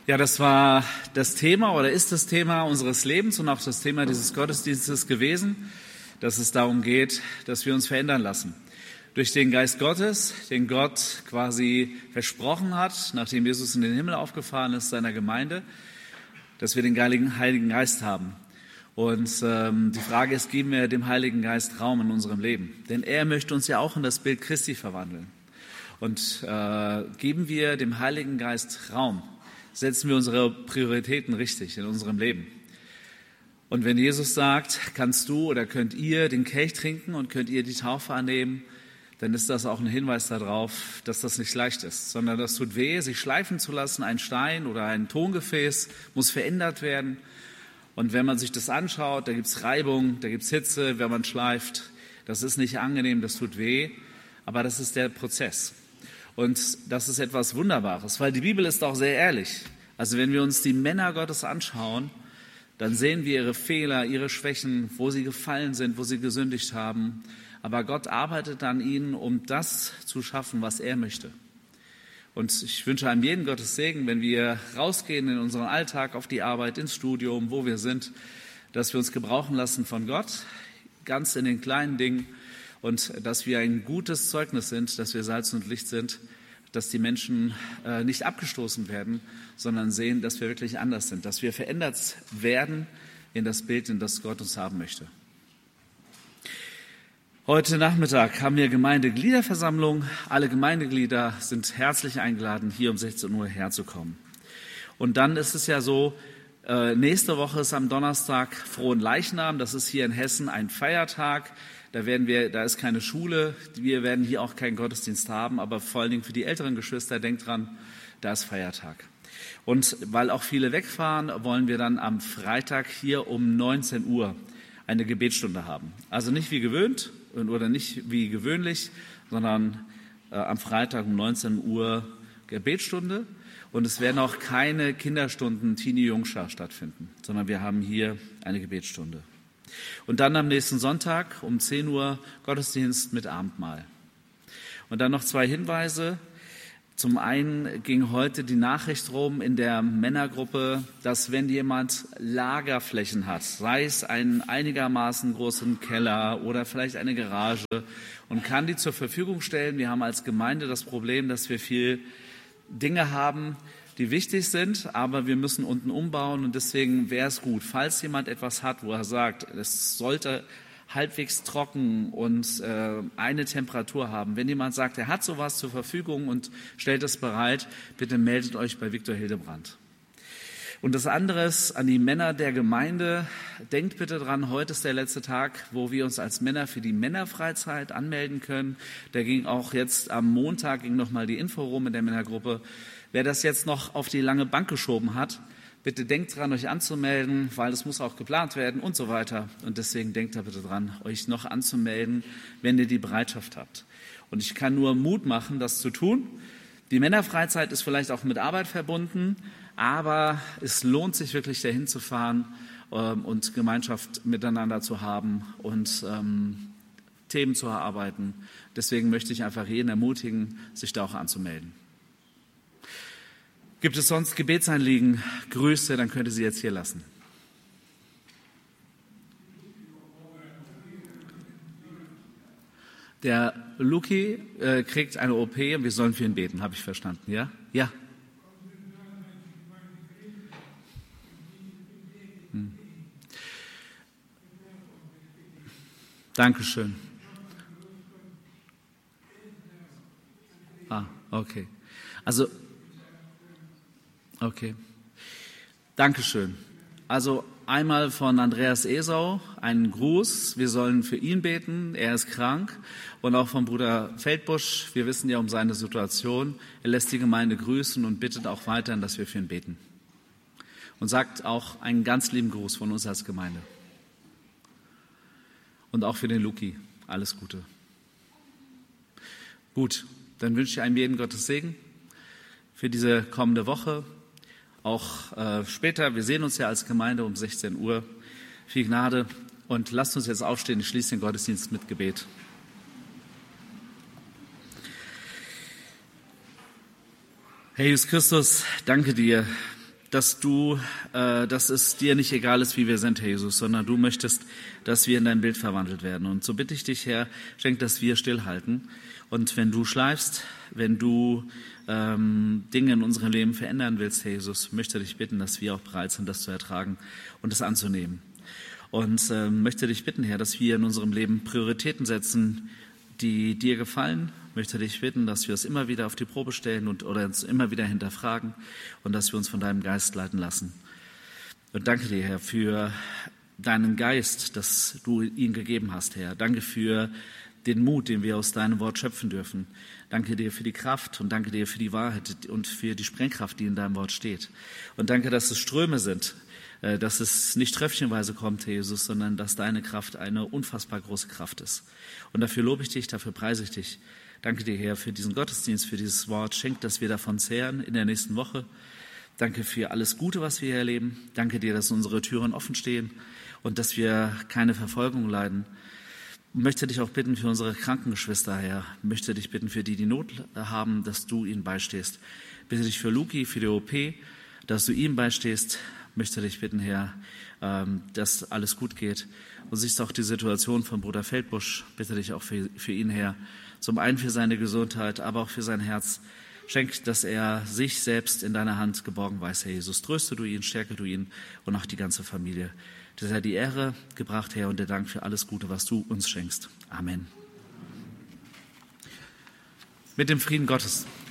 Ja, das war das Thema oder ist das Thema unseres Lebens und auch das Thema dieses Gottesdienstes gewesen, dass es darum geht, dass wir uns verändern lassen. Durch den Geist Gottes, den Gott quasi versprochen hat, nachdem Jesus in den Himmel aufgefahren ist, seiner Gemeinde, dass wir den Heiligen Geist haben. Und die Frage ist, geben wir dem Heiligen Geist Raum in unserem Leben? Denn er möchte uns ja auch in das Bild Christi verwandeln. Und geben wir dem Heiligen Geist Raum? Setzen wir unsere Prioritäten richtig in unserem Leben? Und wenn Jesus sagt, kannst du oder könnt ihr den Kelch trinken und könnt ihr die Taufe annehmen, dann ist das auch ein Hinweis darauf, dass das nicht leicht ist, sondern das tut weh, sich schleifen zu lassen. Ein Stein oder ein Tongefäß muss verändert werden. Und wenn man sich das anschaut, da gibt es Reibung, da gibt es Hitze, wenn man schleift. Das ist nicht angenehm, das tut weh, aber das ist der Prozess. Und das ist etwas Wunderbares, weil die Bibel ist auch sehr ehrlich. Also wenn wir uns die Männer Gottes anschauen, dann sehen wir ihre Fehler, ihre Schwächen, wo sie gefallen sind, wo sie gesündigt haben. Aber Gott arbeitet an ihnen, um das zu schaffen, was er möchte. Und ich wünsche einem jeden Gottes Segen, wenn wir rausgehen in unseren Alltag, auf die Arbeit, ins Studium, wo wir sind, dass wir uns gebrauchen lassen von Gott, ganz in den kleinen Dingen, und dass wir ein gutes Zeugnis sind, dass wir Salz und Licht sind, dass die Menschen nicht abgestoßen werden, sondern sehen, dass wir wirklich anders sind, dass wir verändert werden in das Bild, in das Gott uns haben möchte. Heute Nachmittag haben wir Gemeindegliederversammlung. Alle Gemeindeglieder sind herzlich eingeladen, hier um 16 Uhr herzukommen. Und dann ist es ja so, nächste Woche ist am Donnerstag Fronleichnam. Das ist hier in Hessen ein Feiertag. Da ist keine Schule. Wir werden hier auch keinen Gottesdienst haben. Aber vor allen Dingen für die älteren Geschwister, denkt dran, da ist Feiertag. Und weil auch viele wegfahren, wollen wir dann am Freitag hier um 19 Uhr eine Gebetsstunde haben. Also nicht wie gewöhnt oder nicht wie gewöhnlich, sondern am Freitag um 19 Uhr Gebetsstunde. Und es werden auch keine Kinderstunden Teenie-Jungschar stattfinden, sondern wir haben hier eine Gebetsstunde. Und dann am nächsten Sonntag um 10 Uhr Gottesdienst mit Abendmahl. Und dann noch 2 Hinweise. Zum einen ging heute die Nachricht rum in der Männergruppe, dass wenn jemand Lagerflächen hat, sei es einen einigermaßen großen Keller oder vielleicht eine Garage, und kann die zur Verfügung stellen. Wir haben als Gemeinde das Problem, dass wir viel Dinge haben, die wichtig sind, aber wir müssen unten umbauen, und deswegen wäre es gut, falls jemand etwas hat, wo er sagt, es sollte halbwegs trocken und eine Temperatur haben. Wenn jemand sagt, er hat sowas zur Verfügung und stellt es bereit, bitte meldet euch bei Viktor Hildebrand. Und das andere ist an die Männer der Gemeinde. Denkt bitte dran, heute ist der letzte Tag, wo wir uns als Männer für die Männerfreizeit anmelden können. Da ging auch jetzt am Montag nochmal die Info rum in der Männergruppe. Wer das jetzt noch auf die lange Bank geschoben hat, bitte denkt dran, euch anzumelden, weil es muss auch geplant werden und so weiter. Und deswegen denkt da bitte dran, euch noch anzumelden, wenn ihr die Bereitschaft habt. Und ich kann nur Mut machen, das zu tun. Die Männerfreizeit ist vielleicht auch mit Arbeit verbunden, aber es lohnt sich wirklich, dahin zu fahren und Gemeinschaft miteinander zu haben und Themen zu erarbeiten. Deswegen möchte ich einfach jeden ermutigen, sich da auch anzumelden. Gibt es sonst Gebetsanliegen, Grüße, dann könnt ihr sie jetzt hier lassen. Der Luki kriegt eine OP und wir sollen für ihn beten, habe ich verstanden, ja? Ja. Dankeschön. Okay. Okay. Dankeschön. Also einmal von Andreas Esau einen Gruß. Wir sollen für ihn beten. Er ist krank. Und auch von Bruder Feldbusch. Wir wissen ja um seine Situation. Er lässt die Gemeinde grüßen und bittet auch weiterhin, dass wir für ihn beten. Und sagt auch einen ganz lieben Gruß von uns als Gemeinde. Und auch für den Luki. Alles Gute. Gut, dann wünsche ich einem jeden Gottes Segen für diese kommende Woche. Auch später, wir sehen uns ja als Gemeinde um 16 Uhr. Viel Gnade und lasst uns jetzt aufstehen. Ich schließe den Gottesdienst mit Gebet. Herr Jesus Christus, danke dir, dass es dir nicht egal ist, wie wir sind, Herr Jesus, sondern du möchtest, dass wir in dein Bild verwandelt werden. Und so bitte ich dich, Herr, schenk, dass wir stillhalten. Und wenn du schleifst, wenn du Dinge in unserem Leben verändern willst, Herr Jesus, möchte dich bitten, dass wir auch bereit sind, das zu ertragen und das anzunehmen. Und möchte dich bitten, Herr, dass wir in unserem Leben Prioritäten setzen, die dir gefallen. Möchte dich bitten, dass wir es immer wieder auf die Probe stellen oder uns immer wieder hinterfragen und dass wir uns von deinem Geist leiten lassen. Und danke dir, Herr, für deinen Geist, dass du ihn gegeben hast, Herr. Danke für den Mut, den wir aus deinem Wort schöpfen dürfen. Danke dir für die Kraft und danke dir für die Wahrheit und für die Sprengkraft, die in deinem Wort steht. Und danke, dass es Ströme sind, dass es nicht tröpfchenweise kommt, Herr Jesus, sondern dass deine Kraft eine unfassbar große Kraft ist. Und dafür lobe ich dich, dafür preise ich dich. Danke dir, Herr, für diesen Gottesdienst, für dieses Wort. Schenk, dass wir davon zehren in der nächsten Woche. Danke für alles Gute, was wir hier erleben. Danke dir, dass unsere Türen offen stehen und dass wir keine Verfolgung leiden. Ich möchte dich auch bitten für unsere Krankengeschwister, Herr. Ich möchte dich bitten für die, die Not haben, dass du ihnen beistehst. Ich bitte dich für Luki, für die OP, dass du ihm beistehst. Ich möchte dich bitten, Herr, dass alles gut geht. Und siehst auch die Situation von Bruder Feldbusch. Bitte dich auch für ihn, Herr. Zum einen für seine Gesundheit, aber auch für sein Herz. Schenk, dass er sich selbst in deiner Hand geborgen weiß, Herr Jesus. Tröste du ihn, stärke du ihn und auch die ganze Familie. Das sei die Ehre gebracht, Herr, und der Dank für alles Gute, was du uns schenkst. Amen. Mit dem Frieden Gottes.